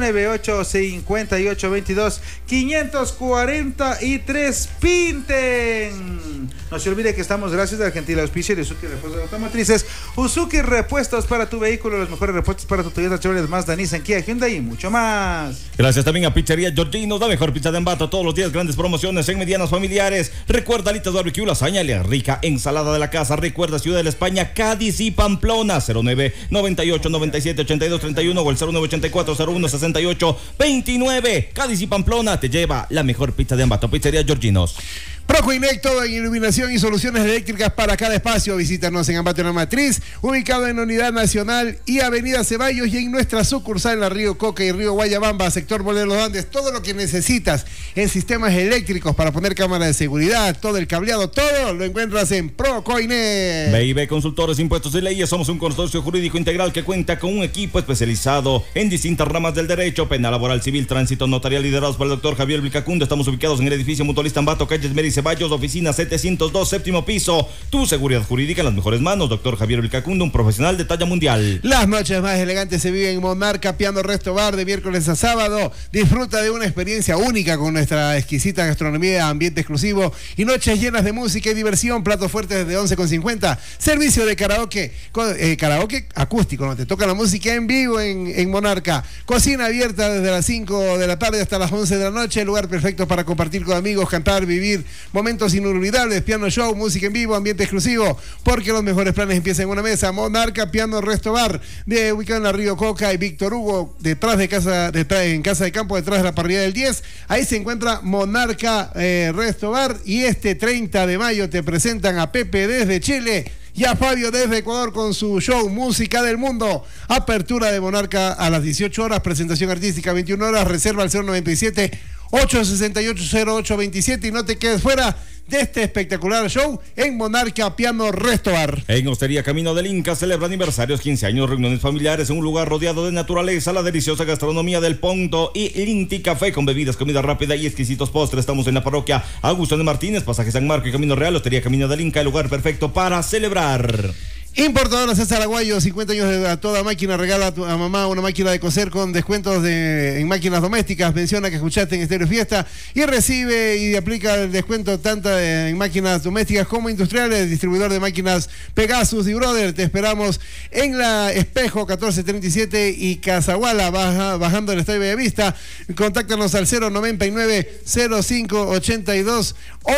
098-5822-543. Pinten. No se olvide que estamos gracias al gentil auspicio de Usuki Repuestos Automotrices. Usuki Repuestos para tu vehículo, los mejores repuestos para tu Toyota, Chevrolet, Mazda, Nissan, Kia, Hyundai y mucho más. Gracias también a Pizzería Giorgino, la mejor pizza de Ambato. Todos los días grandes promociones en medianas familiares. Recuerda alitas barbecue, lasaña rica, ensalada de la casa. Recuerda Ciudad del España. acompaña Cádiz y Pamplona. 09 98 97 82 31 o el 09 84 01 68 29. Cádiz y Pamplona te lleva la mejor pizza de Ambato. Pizzería Georginos. Procoinec, todo en iluminación y soluciones eléctricas para cada espacio. Visítanos en Ambato en la Matriz, ubicado en Unidad Nacional y Avenida Ceballos, y en nuestra sucursal en la Río Coca y Río Guayabamba, sector Bolívar de los Andes. Todo lo que necesitas en sistemas eléctricos para poner cámaras de seguridad, todo el cableado, todo lo encuentras en Procoinec. B&B Consultores, Impuestos y Leyes. Somos un consorcio jurídico integral que cuenta con un equipo especializado en distintas ramas del derecho, penal, laboral, civil, tránsito, notarial, liderados por el doctor Javier Vilcacundo. Estamos ubicados en el edificio Mutualista Ambato, calles Meri Ceballos, oficina 702, séptimo piso. Tu seguridad jurídica en las mejores manos. Doctor Javier Vilcacundo, un profesional de talla mundial. Las noches más elegantes se viven en Monarca Piano Resto Bar de miércoles a sábado. Disfruta de una experiencia única con nuestra exquisita gastronomía, ambiente exclusivo y noches llenas de música y diversión. Platos fuertes desde 11,50. Servicio de karaoke, karaoke acústico, ¿no? Te toca la música en vivo en Monarca. Cocina abierta desde las 5 de la tarde hasta las 11 de la noche. Lugar perfecto para compartir con amigos, cantar, vivir momentos inolvidables, piano show, música en vivo, ambiente exclusivo, porque los mejores planes empiezan en una mesa. Monarca Piano Resto Bar, ubicado en la Río Coca y Víctor Hugo, en Casa de Campo, detrás de la parrilla del 10. Ahí se encuentra Monarca Resto Bar, y este 30 de mayo te presentan a Pepe desde Chile y a Fabio desde Ecuador con su show Música del Mundo. Apertura de Monarca a las 18 horas, presentación artística 21 horas, reserva al 097 868-0827 y no te quedes fuera de este espectacular show en Monarca Piano Resto Bar. En Hostería Camino del Inca celebra aniversarios, 15 años, reuniones familiares en un lugar rodeado de naturaleza, la deliciosa gastronomía del Ponto y Linti Café con bebidas, comida rápida y exquisitos postres. Estamos en la parroquia Augusto de Martínez, pasaje San Marco y Camino Real. Hostería Camino del Inca, el lugar perfecto para celebrar. Importadora César Aguayo, 50 años de a toda máquina. Regala a mamá una máquina de coser con descuentos en máquinas domésticas. Menciona que escuchaste en Estéreo Fiesta y recibe y aplica el descuento tanto en máquinas domésticas como industriales. Distribuidor de máquinas Pegasus y Brother. Te esperamos en la Espejo 1437 y Casaguala, bajando el Estadio Bellavista. Contáctanos al 099 0582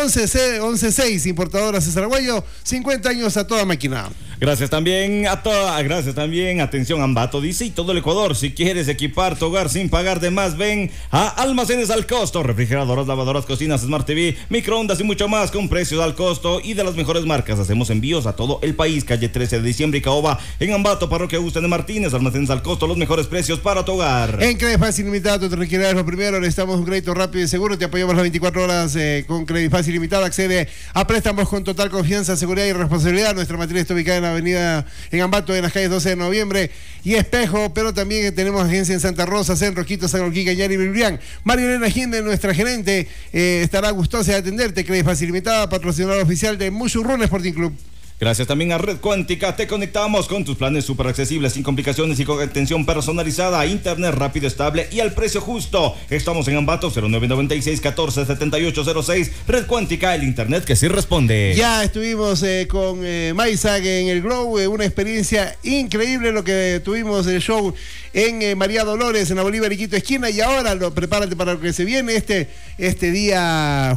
116. Importadora César Aguayo, 50 años a toda máquina. Gracias también, atención, Ambato dice y todo el Ecuador, si quieres equipar tu hogar sin pagar de más, ven a Almacenes al Costo, refrigeradoras, lavadoras, cocinas, Smart TV, microondas y mucho más con precios al costo y de las mejores marcas. Hacemos envíos a todo el país, calle 13 de diciembre y Caoba, en Ambato, parroquia Augusto de Martínez. Almacenes al Costo, los mejores precios para tu hogar. En Credit Fácil Limitado te requerirás lo primero, necesitamos un crédito rápido y seguro, te apoyamos las 24 horas con Credit Fácil Limitado. Accede a préstamos con total confianza, seguridad y responsabilidad. Nuestra matriz está ubicada en la avenida en Ambato, en las calles 12 de noviembre y Espejo, pero también tenemos agencia en Santa Rosa, San Roquito, San Orquí, Cañar y Bilbrián. María Elena Ginde, nuestra gerente, estará gustosa de atenderte. Credit Fácil Limitada, patrocinador oficial de Mushurrun Sporting Club. Gracias también a Red Cuántica, te conectamos con tus planes súper accesibles, sin complicaciones y con atención personalizada, internet rápido, estable y al precio justo. Estamos en Ambato, 0996 14 7806. Red Cuántica, el internet que sí responde. Ya estuvimos con Maizag en el Glow, una experiencia increíble lo que tuvimos el show en María Dolores, en la Bolívar y Quito esquina, y ahora prepárate para lo que se viene este día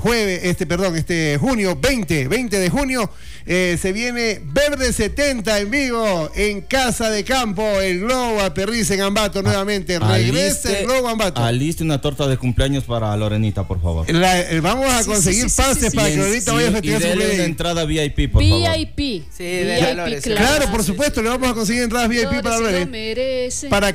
junio, 20 de junio, se viene Verde 70 en vivo en Casa de Campo, el Globo a Perriz en Ambato nuevamente. Regresa el Globo a Ambato. Aliste una torta de cumpleaños para Lorenita, por favor. Vamos a conseguir pases para que Lorenita vaya a festejar su cumpleaños. Una entrada VIP, por favor. VIP. VIP, claro, por supuesto, le vamos a conseguir entradas VIP para Lorenita. Para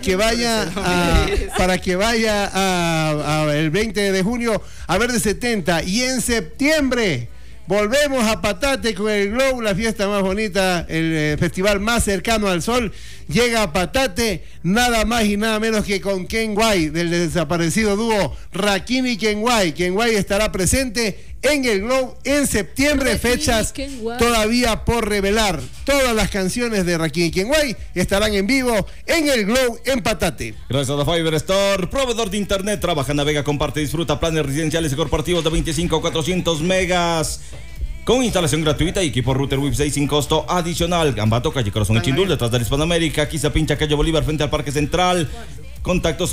que vaya a el 20 de junio a Verde 70. Y en septiembre volvemos a Patate con el Glow, la fiesta más bonita, el festival más cercano al sol. Llega a Patate nada más y nada menos que con Ken Guay, del desaparecido dúo Rakim y Ken Guay. Ken Guay estará presente en el Glow en septiembre, fechas todavía por revelar. Todas las canciones de Rakim y Ken Guay estarán en vivo en el Glow en Patate. Gracias a Fiber Store, proveedor de internet. Trabaja, navega, comparte, disfruta planes residenciales y corporativos de 25 a 400 megas. Con instalación gratuita y equipo router Wi-Fi sin costo adicional. Ambato, calle Corazón y Chindul, detrás de la Hispanoamérica. Quizá Pincha, calle Bolívar, frente al Parque Central. Contacto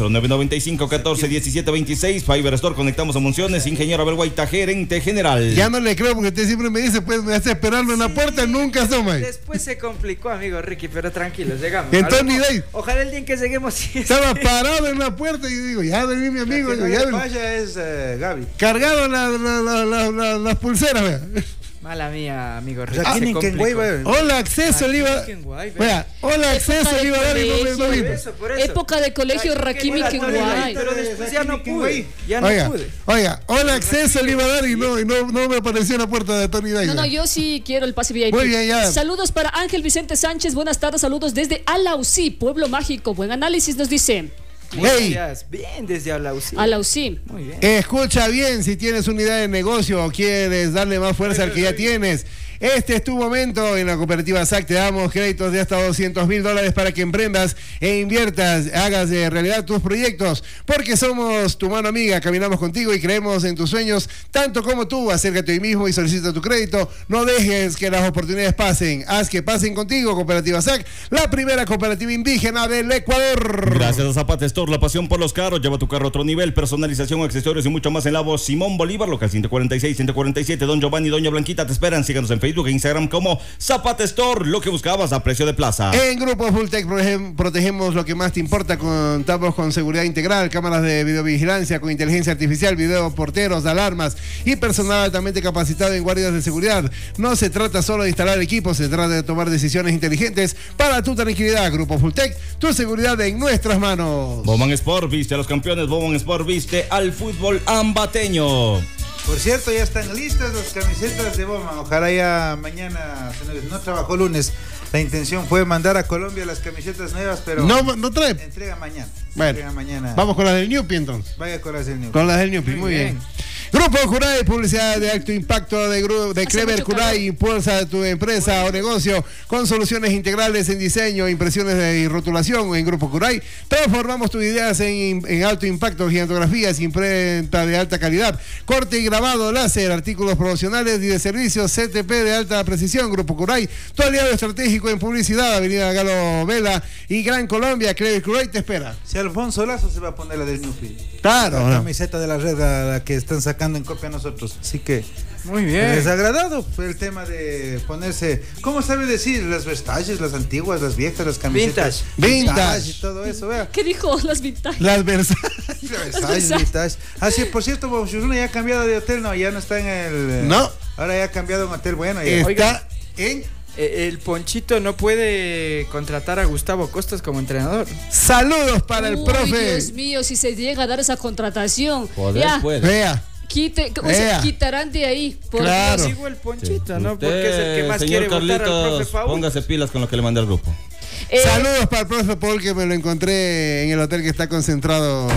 0995-14-1726. Fiber Store, conectamos a Monciones. Ingeniero Abel Guaita, gerente general. Ya no le creo porque usted siempre me dice, pues me hace esperarlo en la puerta, nunca asoma. Después se complicó, amigo Ricky, pero tranquilo, llegamos. Entonces, ojalá el día en que lleguemos. Estaba parado en la puerta y digo, ya vení mi amigo. Vaya es Gaby. Cargado las pulseras, vea. Mala mía, amigo Ricky. Hola, acceso le iba. Vea, hola, acceso le iba a dar y no vino. Época de colegio Rakimi Kenguay. Pero después ya no pude. Oiga, hola, acceso le iba a dar y no me apareció en la puerta de Tony Day. No, yo sí quiero el pase VIP. Muy bien, ya. Saludos para Ángel Vicente Sánchez. Buenas tardes, saludos desde Alausí, Pueblo Mágico. Buen análisis, nos dice. Gracias. Bien, desde Alausí. Muy bien. Escucha bien, si tienes una idea de negocio o quieres darle más fuerza al que ya tienes. Este es tu momento. En la cooperativa SAC te damos créditos de hasta $200,000 para que emprendas e inviertas, hagas de realidad tus proyectos, porque somos tu mano amiga, caminamos contigo y creemos en tus sueños tanto como tú. Acércate hoy mismo y solicita tu crédito. No dejes que las oportunidades pasen, haz que pasen contigo. Cooperativa SAC, la primera cooperativa indígena del Ecuador. Gracias a Zapata Store, la pasión por los carros. Lleva tu carro a otro nivel, personalización, accesorios y mucho más en la voz Simón Bolívar, local 146, 147. Don Giovanni y Doña Blanquita te esperan. Síganos en Facebook e Instagram como Zapata Store, lo que buscabas a precio de plaza. En Grupo Fulltech protegemos lo que más te importa. Contamos con seguridad integral, cámaras de videovigilancia con inteligencia artificial, videoporteros, alarmas y personal altamente capacitado en guardias de seguridad. No se trata solo de instalar equipos, se trata de tomar decisiones inteligentes para tu tranquilidad. Grupo Fulltech, tu seguridad en nuestras manos. Bowman Sport viste a los campeones, Bowman Sport viste al fútbol ambateño. Por cierto, ya están listas las camisetas de Bowman. Ojalá ya mañana, no trabajó lunes. La intención fue mandar a Colombia las camisetas nuevas, pero no trae. Entrega mañana. Bueno, entrega mañana. Vamos con las del Newpi entonces. Vaya con las del Newpi. Con las del Newpi, muy bien. Grupo Curay, publicidad de alto impacto de Clever Curay. Impulsa tu empresa o negocio con soluciones integrales en diseño, impresiones y rotulación. En Grupo Curay transformamos tus ideas en alto impacto, gigantografías, imprenta de alta calidad, corte y grabado láser, artículos promocionales y de servicios, CTP de alta precisión. Grupo Curay, tu aliado estratégico en publicidad. Avenida Galo Vela y Gran Colombia. Clever Curay te espera. Si Alfonso Lazo se va a poner la del Newpi. Claro. La camiseta de la red, la que están sacando en copia a nosotros, así que muy bien. Desagradado el tema de ponerse, ¿cómo sabe decir? Las versaces, las antiguas, las viejas, las camisetas vintage y todo eso, vea. ¿Qué dijo? Las vintage. Las versaces. Vintage. Así, por cierto, Bonjourna ya ha cambiado de hotel, no, ya no está en el. No. Ahora ya ha cambiado un hotel bueno. Está Oiga, en. El Ponchito no puede contratar a Gustavo Costas como entrenador. Saludos para el profe. Dios mío, si se llega a dar esa contratación. Vea. Quitarán de ahí. Claro. Digo el Ponchito, ¿no? Porque es el que más señor quiere votar al profe Paul. Póngase pilas con lo que le mandé al grupo. Saludos para el profe Paul, que me lo encontré en el hotel que está concentrado.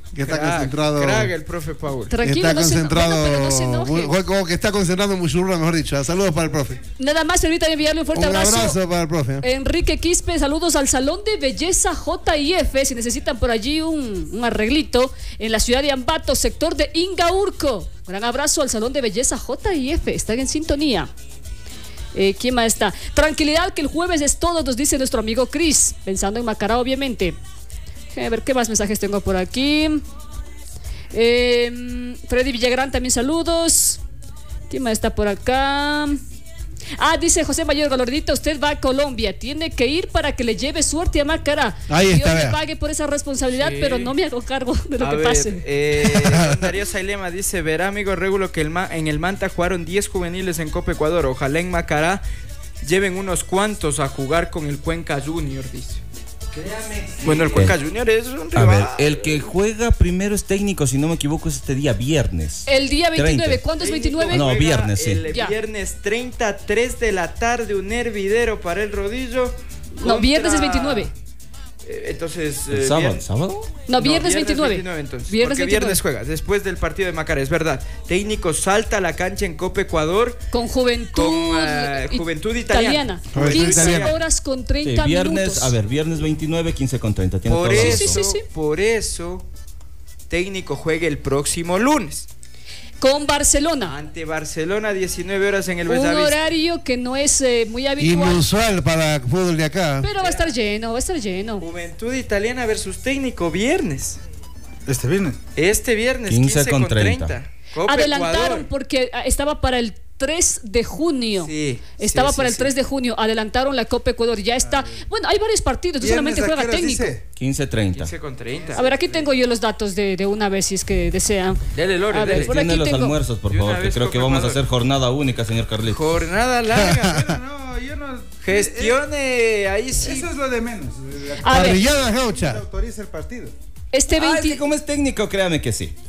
Crack, el profe Paul. Tranquilo, está concentrado. No se enoje. Que está concentrado en Mushurra, mejor dicho. Saludos para el profe. Nada más, permítame enviarle un fuerte abrazo. Un abrazo para el profe. Enrique Quispe, saludos al Salón de Belleza JIF. Si necesitan por allí un arreglito en la ciudad de Ambato, sector de Ingaurco. Gran abrazo al Salón de Belleza JIF. Están en sintonía. ¿Quién más está? Tranquilidad, que el jueves es todo, nos dice nuestro amigo Chris, pensando en Macará, obviamente. A ver qué más mensajes tengo por aquí. Freddy Villagrán, también saludos. ¿Quién más está por acá? Dice José Mayor Galordita, usted va a Colombia, tiene que ir para que le lleve suerte a Macará. Ahí está, yo le pague por esa responsabilidad, pero no me hago cargo de lo que pase. Darío Sailema dice, verá amigo Regulo que en el Manta jugaron 10 juveniles en Copa Ecuador, ojalá en Macará lleven unos cuantos a jugar con el Cuenca Junior, dice. Bueno, el Cuenca Junior es un rival. A ver, el que juega primero es técnico, si no me equivoco, es este día viernes. El día 29, 30. ¿Cuándo es 29? No, viernes, sí. El viernes 30, 3 de la tarde, un hervidero para el Rodillo. No, viernes es 29. Entonces, ¿Sábado? No, viernes 29. Entonces, viernes juega, después del partido de Macará, es verdad. Técnico salta a la cancha en Copa Ecuador. Con Juventud Italiana. 15 horas con 30 minutos. A ver, viernes 29, 15 con 30. Por eso, técnico juega el próximo lunes. con Barcelona. Ante Barcelona, 19 horas en el Bellavista. Un horario que no es muy habitual. Inusual para el fútbol de acá. Pero va a estar lleno, va a estar lleno. Juventud Italiana versus Técnico viernes. Este viernes. Este viernes, 15:30. Adelantaron Ecuador. porque estaba para el 3 de junio. Sí, estaba sí, para sí, el 3 de junio. Adelantaron la Copa Ecuador. Ya está. Bueno, hay varios partidos. No solamente juega técnico. 15:30. 15:30. A ver, aquí tengo yo los datos de una vez, si es que desean. Dele, Lore, A ver, dele. por Tiene aquí los tengo. almuerzos, por De una favor, que vez creo Copa que vamos a Ecuador. hacer jornada única, señor Carlitos. Jornada larga. No, yo no. Gestione, ahí sí. Eso es lo de menos. A ver, Parrillada gaucha. Autoriza el partido. este Ah, es 20. que como es técnico, créame que sí.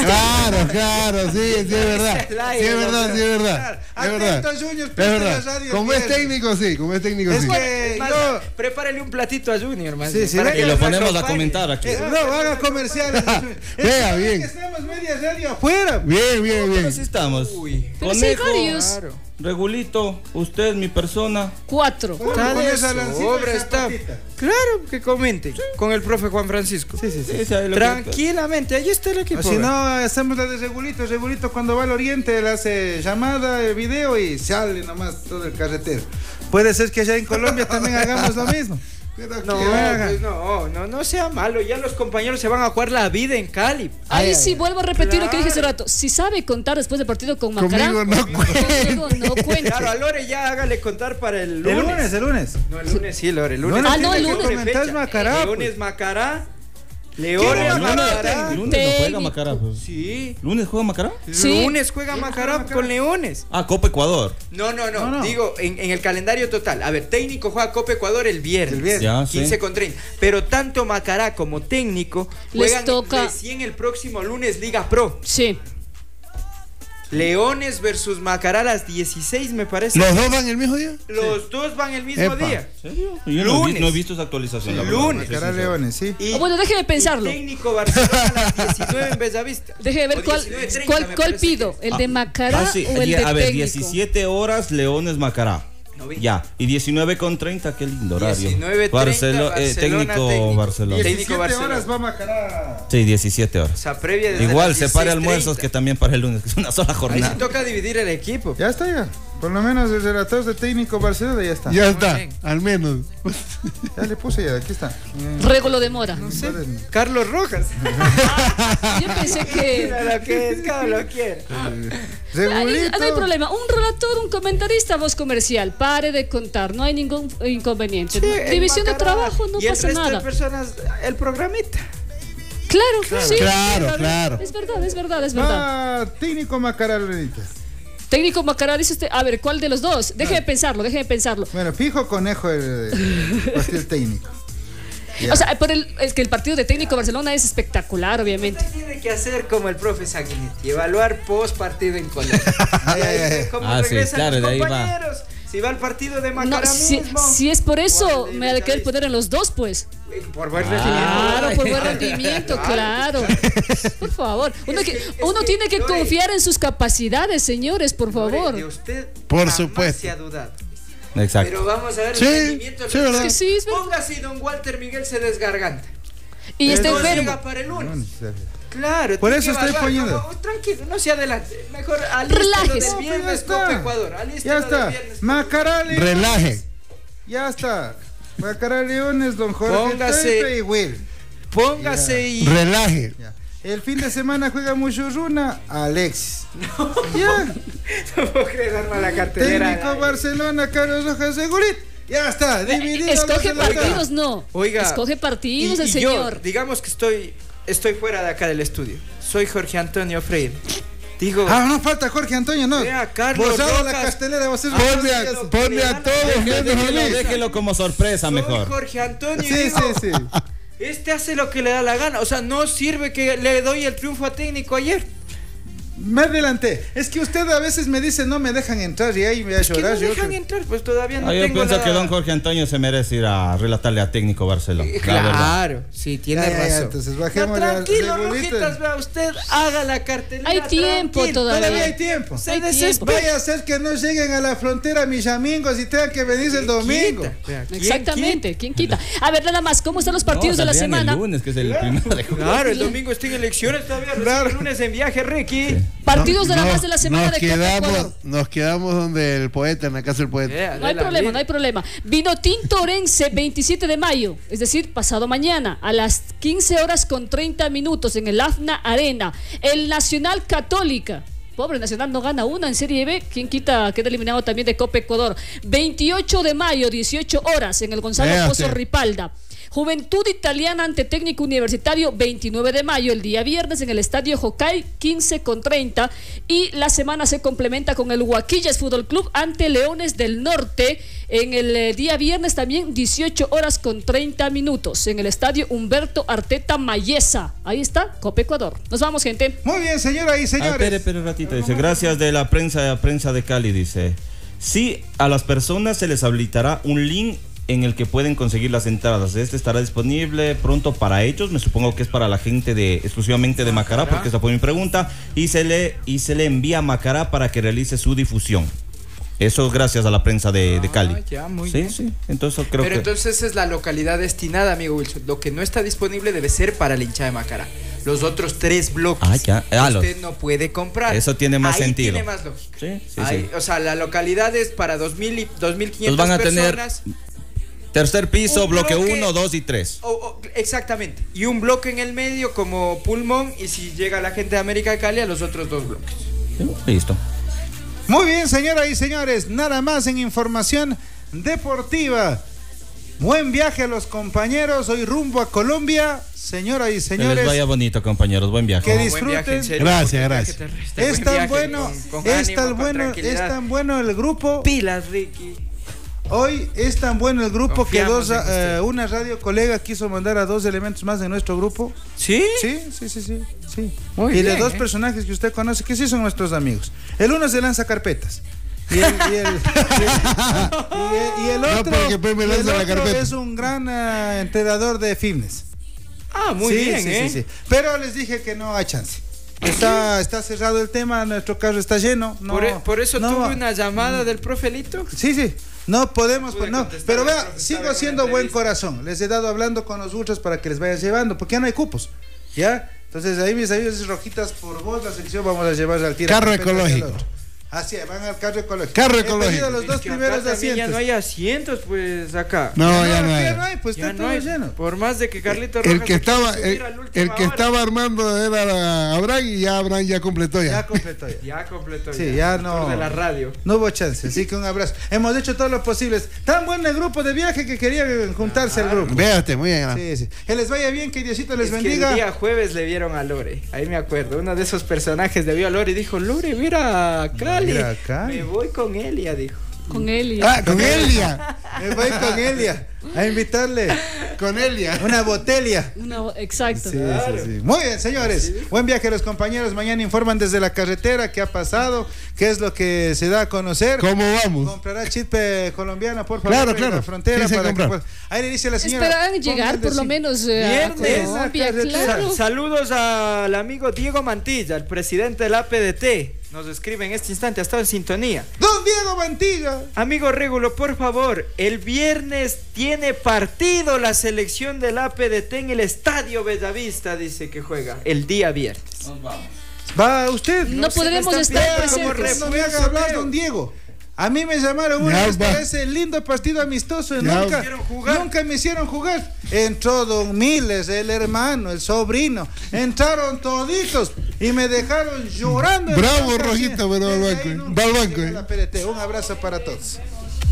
Claro, sí, es verdad. Sí, es verdad, sí, es verdad. Es verdad. Atento, Junior, Es preste la verdad. radio Como es bien. técnico, sí, como es técnico, sí. que Es más, yo- prepárale un platito a Junior, más Sí, bien, sí, para venga, Y lo nos ponemos a acompañe. comentar aquí. No, haga comerciales. Vea, bien. Que estamos media radio afuera. Bien, bien, Pero bien. así estamos. Uy. Pero sí hay Conejo, varios. Claro. Regulito, usted, mi persona. 4. Está Con de esa lancita sobra, y está. zapatita. Claro, que comente con el profe Juan Francisco. Sí, sí, sí. Sí, sí, ahí lo que- Tranquilamente, ahí está el equipo. O si no, hacemos la de Regulito. Regulito cuando va al oriente, él hace llamada, video y sale nomás todo el carretero. Puede ser que allá en Colombia también hagamos lo mismo. Pero No, que hagan. pues no sea malo. Ya los compañeros se van a jugar la vida en Cali. Ahí sí, vuelvo a repetir lo que dije hace Claro. rato. Si sabe contar después del partido con Macará, Conmigo no conmigo no cuente. Claro, a Lore ya hágale contar para el El lunes. lunes. No, el lunes sí, Lore. El lunes. No, Ah, no, el tiene lunes. doble Comentar fecha. Macará, El lunes pues. Macará. ¿Quién Leones es lunes, Macará. lunes no juega Técnico. Macará. Pues. Sí. ¿Lunes juega Macará? Sí. Lunes juega Macará con Leones. Ah, Copa Ecuador. No. No. Digo, en el calendario total. A ver, técnico juega Copa Ecuador el viernes. El viernes. Ya, sí. 15:30. Pero tanto Macará como técnico Les juegan toca- recién el próximo lunes Liga Pro. Sí. Leones versus Macará a las 16, me parece. ¿Los dos van el mismo día? Los dos van el mismo Epa. día. ¿Serio? Yo no, Lunes. no he visto esa actualización. la verdad, Lunes. soy Cara sincero. Leones, sí. Y, Bueno, déjeme pensarlo. y técnico Barcelona a las 19 en Bellavista. Déjeme ver O cuál, 19:30 cuál, me cuál parece pido. que es. ¿El de Macará Ah, sí. o el de A ver, técnico? 17 horas Leones Macará. No vi. Ya. Y 19:30, qué lindo horario. 19:30, Barcelona, Barcelona, técnico Barcelona. Técnico 17 Barcelona. horas va a Macará. Sí, 17 horas. O sea, previa desde Igual, las separe 16:30. almuerzos que también para el lunes, que es una sola Ahí jornada. sí toca dividir el equipo. Ya está, ya. Por lo menos el relator de técnico Barcelona ya está. Ya Muy está, bien. al menos. Ya le puse ya, aquí está. Regulo de Mora. No sé, Carlos Rojas. Yo pensé que. Mira lo que es, cada lo quiere. Regulito. No hay problema. Un relator, un comentarista, voz comercial. Pare de contar. No hay ningún inconveniente. Sí, el División de Macará trabajo, no y el pasa resto nada. de personas, el programita. Claro, sí. Claro, claro. Es verdad, es verdad, es verdad. Ah, técnico Macará, Lorenita. Técnico Macará, dice usted. A ver, ¿cuál de los dos? Déjeme pensarlo, déjeme pensarlo. Bueno, fijo conejo el partido técnico. Ya. O sea, es que el partido de técnico Barcelona es espectacular, obviamente. Usted tiene que hacer como el profe Sanguinetti, evaluar post partido en Colombia. Como Ah, sí, regresan claro, los de ahí va. compañeros. Si va al partido de No, Macará si, mismo. si es por eso, Igual de me ha de querer Bellavista. poner en los dos, pues. Por buen rendimiento. Claro, por buen rendimiento, claro. Por favor. Uno tiene que Lore, confiar en sus capacidades, señores, por Lore, favor. de usted Por jamás supuesto. se ha dudado. Exacto. Pero vamos a ver Sí, el rendimiento. sí, verdad. Es que sí, es verdad. Ponga si don Walter Miguel se desgarganta. Y está No enfermo. llega para el lunes. Claro, Por tiene eso que estoy evaluar poniendo. como, tranquilo, no se adelante. Mejor alístalo Relájese. del No, viernes pues ya Copa está. Ecuador. Ya Alístalo está. del viernes. Macará Leones. Relaje. Ya está. Macará Leones, don Jorge Póngase. Pepe y Will. Póngase y. Relaje. Ya. El fin de semana juega Muchurruna, Alexis. Ya. No puedo creer arma la cartelera. Técnico Barcelona, Carlos Rojas, Segurit. Ya está, dividido. Escoge los de la partidos, no. Oiga. Escoge partidos Y el yo, señor. digamos que estoy fuera de acá del estudio. Soy Jorge Antonio Freire. Digo. Ah, no falta Jorge Antonio, no. Vea, Carlos Bozado la Rojas. castelera va a ser. Ponme a todos menos a mí. Déjelo como sorpresa Soy mejor. Jorge Antonio. y Sí, digo, sí, sí. Este hace lo que le da la gana. O sea, no sirve que le doy el triunfo a técnico ayer. Me adelanté. Es que usted a veces me dice no me dejan entrar y ahí me va a Que no llorar. yo dejan creo- entrar, pues todavía no Ah, yo tengo pienso la- que don Jorge Antonio se merece ir a relatarle a técnico Barcelona. la verdad. Claro, sí, tiene Ya, ya, razón. entonces No, bajémosle al tranquilo, regulito. Rojitas, vea usted, haga la cartelera. Hay tiempo tranquilo. todavía. Hay tiempo. Se Hay desespera. Vaya a ser que no lleguen a la frontera mis amigos y tengan que venir el domingo. Quita, vea, ¿quién Exactamente, ¿quién quita? A ver, nada más, ¿cómo están los partidos No, de la saldrían semana? El lunes, que es el primero de quita? julio. Claro, el domingo estoy en elecciones todavía. Claro. El lunes en viaje, Ricky. Partidos nada más de la semana de Copa Ecuador. Nos quedamos donde el poeta, en la casa del poeta. No hay problema. Vinotinto Orense, 27 de mayo, es decir, pasado mañana, a las 15:30 en el AFNA Arena. El Nacional Católica. Pobre Nacional, no gana una en Serie B. ¿Quién quita? Queda eliminado también de Copa Ecuador. 28 de mayo, 18 horas, en el Gonzalo Pozo Ripalda. Juventud Italiana ante Técnico Universitario, 29 de mayo, el día viernes, en el Estadio Jocay, 15:30. Y la semana se complementa con el Huaquillas Fútbol Club ante Leones del Norte, en el día viernes también, 18:30, en el Estadio Humberto Arteta Mayesa. Ahí está, Copa Ecuador. Nos vamos, gente. Muy bien, señora y señores. Espere un ratito, dice, gracias de la prensa de Cali, dice. Sí, a las personas se les habilitará un link en el que pueden conseguir las entradas. Este estará disponible pronto para ellos. Me supongo que es para la gente exclusivamente de Macará, porque esa fue mi pregunta. Y se le envía a Macará para que realice su difusión. Eso gracias a la prensa de Cali. Ya, muy bien. Sí. Entonces entonces es la localidad destinada, amigo Wilson. Lo que no está disponible debe ser para el hincha de Macará. Los otros 3 bloques usted no puede comprar. Eso tiene más sentido. Tiene más lógica. Sí. O sea, la localidad es para 2.000 y 2.500 van a personas. Tener tercer piso, bloque 1, 2 y 3. Exactamente. Y un bloque en el medio como pulmón. Y si llega la gente de América de Cali, a los otros 2 bloques. Listo. Muy bien, señoras y señores. Nada más en información deportiva. Buen viaje a los compañeros. Hoy rumbo a Colombia. Señoras y señores. Que les vaya bonito, compañeros. Buen viaje. Que disfruten. Gracias. Es tan bueno el grupo. Pilas, Ricky. Hoy es tan bueno el grupo que una radio colega quiso mandar a 2 elementos más de nuestro grupo. ¿Sí? Sí. Muy y bien, de 2 personajes que usted conoce, que sí son nuestros amigos. El uno se lanza carpetas. Y el otro, es un gran entrenador de fitness. Muy bien, Sí. Pero les dije que no hay chance. Está cerrado el tema, nuestro carro está lleno. Por eso tuve una llamada del profelito. Sí. No podemos, pero vea, sigo siendo buen corazón. Les he dado hablando con los ultras para que les vayan llevando, porque ya no hay cupos, ¿ya? Entonces ahí mis amigos, rojitas por vos, la sección vamos a llevar al tiro. Carro ecológico. Así, van al carro ecológico. Carro ecológico. Los 2 primeros asientos. Ya no hay asientos, pues acá. No, ya no hay. Pues ya está todo lleno. Por más de que Carlito Rojas el que estaba armando era Abraham, y ya Abraham ya completó ya. Ya completó. Sí, ya no. De la radio. No hubo chance, así que un abrazo. Hemos hecho todo lo posible. Tan bueno el grupo de viaje que querían juntarse al grupo. Véate, muy bien. Sí. Que les vaya bien, que Diosito les bendiga. Que el día jueves le vieron a Lore. Ahí me acuerdo. Uno de esos personajes le vio a Lore y dijo: Lore, mira acá. Me voy con Elia, dijo. Con Elia. Con Elia. Me voy con Elia a invitarle. Con Elia. Una botella. Exacto. Sí. Muy bien, señores. Sí. Buen viaje a los compañeros. Mañana informan desde la carretera qué ha pasado, qué es lo que se da a conocer. ¿Cómo vamos? Comprará chip colombiana, por favor. Claro. En la frontera sí, para que pueda. Ahí le dice la señora. Esperan llegar por lo menos a Colombia, claro. Saludos al amigo Diego Mantilla, el presidente del APDT. Nos escribe en este instante, ha estado en sintonía. ¡Don Diego Mantilla! Amigo Régulo, por favor, el viernes tiene partido la selección del APDT en el Estadio Bellavista, dice que juega el día viernes. Nos vamos. ¿Va usted? No podremos estar presentes. No me haga hablar, don Diego. A mí me llamaron una vez para ese lindo partido amistoso y nunca me hicieron jugar. Entró don Miles, el hermano, el sobrino. Entraron toditos y me dejaron llorando. Bravo, Rojito, pero va al banco. Un abrazo para todos.